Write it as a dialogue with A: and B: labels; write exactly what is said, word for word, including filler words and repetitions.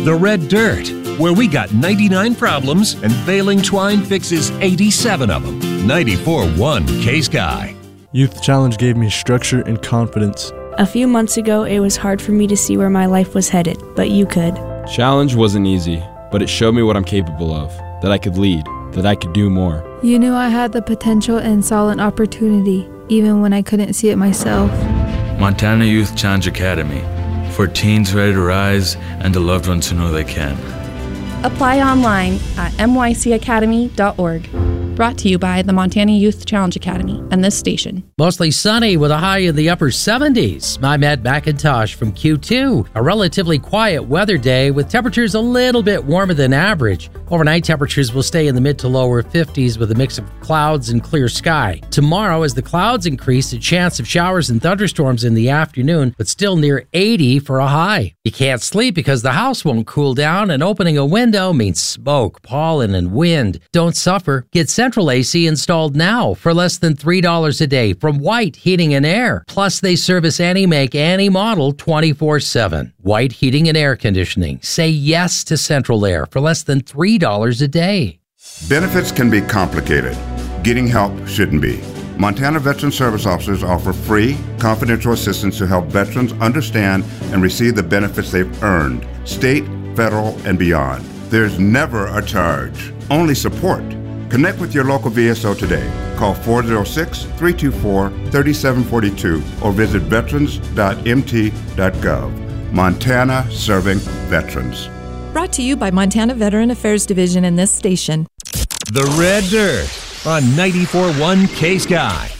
A: The Red Dirt, where we got ninety-nine problems and Baling Twine fixes eighty-seven of them. ninety-four point one K-Sky.
B: Youth Challenge gave me structure and confidence.
C: A few months ago, it was hard for me to see where my life was headed, but you could.
D: Challenge wasn't easy, but it showed me what I'm capable of, that I could lead, that I could do more.
E: You knew I had the potential and saw an opportunity, even when I couldn't see it myself.
F: Montana Youth Challenge Academy, for teens ready to rise and the loved ones who know they can.
G: Apply online at m y c academy dot org. Brought to you by the Montana Youth Challenge Academy and this station.
H: Mostly sunny with a high in the upper seventies. I'm Ed McIntosh from Q two. A relatively quiet weather day with temperatures a little bit warmer than average. Overnight temperatures will stay in the mid to lower fifties with a mix of clouds and clear sky. Tomorrow, as the clouds increase, a chance of showers and thunderstorms in the afternoon, but still near eighty for a high. You can't sleep because the house won't cool down, and opening a window means smoke, pollen, and wind. Don't suffer. Get Central A C installed now for less than three dollars a day from White Heating and Air. Plus, they service any make, any model twenty-four seven. White Heating and Air Conditioning. Say yes to Central Air for less than three dollars a day.
I: Benefits can be complicated. Getting help shouldn't be. Montana Veteran Service Officers offer free, confidential assistance to help veterans understand and receive the benefits they've earned, state, federal, and beyond. There's never a charge, only support. Connect with your local V S O today. Call four oh six, three two four, three seven four two or visit veterans dot m t dot gov. Montana Serving Veterans.
J: Brought to you by Montana Veteran Affairs Division and this station.
A: The Red Dirt on ninety-four point one K-Sky.